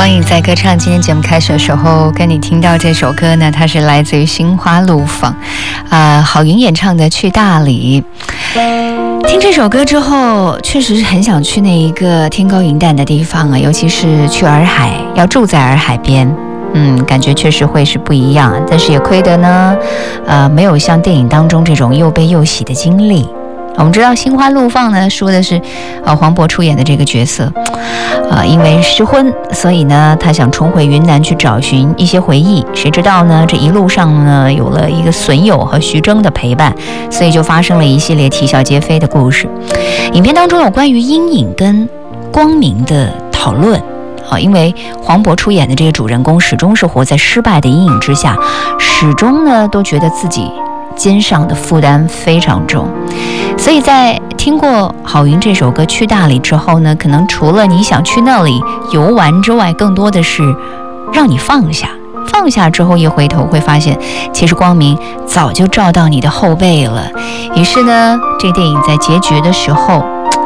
光影在歌唱，今天节目开始的时候跟你听到这首歌呢，它是来自于心花怒放，郝云演唱的《去大理》。听这首歌之后，确实是很想去那一个天高云淡的地方啊，尤其是去洱海，要住在洱海边。感觉确实会是不一样，但是也亏得呢，没有像电影当中这种又悲又喜的经历。我们知道《心花怒放》呢，说的是黄渤出演的这个角色，因为失婚，所以呢，他想重回云南去找寻一些回忆。谁知道呢，这一路上呢，有了一个损友和徐峥的陪伴，所以就发生了一系列啼笑皆非的故事。影片当中有关于阴影跟光明的讨论。因为黄渤出演的这个主人公始终是活在失败的阴影之下，始终呢都觉得自己肩上的负担非常重，所以在听过郝云这首歌《去大理》之后呢，可能除了你想去那里游玩之外，更多的是让你放下。放下之后一回头会发现，其实光明早就照到你的后背了。于是呢，这个电影在结局的时候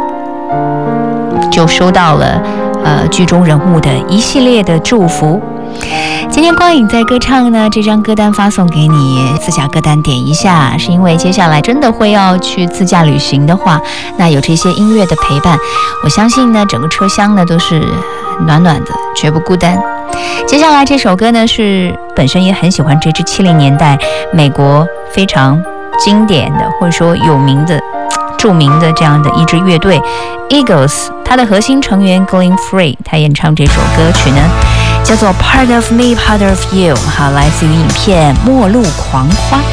就收到了剧中人物的一系列的祝福。今天光影在歌唱呢，这张歌单发送给你，自家歌单点一下，是因为接下来真的会要去自驾旅行的话，那有这些音乐的陪伴，我相信呢，整个车厢呢都是暖暖的，绝不孤单。接下来这首歌呢，是本身也很喜欢这支70年代美国非常经典的或者说有名的著名的这样的一支乐队 Eagles， 它的核心成员 Glenn Frey， 他演唱这首歌曲呢叫做 Part of Me Part of You， 来自于影片《末路狂花》。